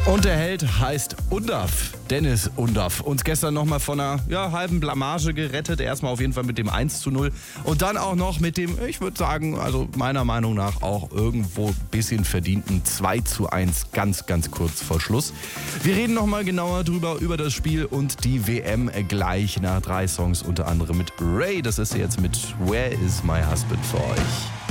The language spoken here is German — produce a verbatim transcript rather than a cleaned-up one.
Und der Held heißt Undav, Dennis Undav. Uns gestern nochmal von einer ja, halben Blamage gerettet. Erstmal auf jeden Fall mit dem eins zu null. Und dann auch noch mit dem, ich würde sagen, also meiner Meinung nach auch irgendwo ein bisschen verdienten zwei zu eins ganz, ganz kurz vor Schluss. Wir reden nochmal genauer drüber, über das Spiel und die W M gleich nach drei Songs, unter anderem mit Ray. Das ist jetzt mit Where is my husband für euch.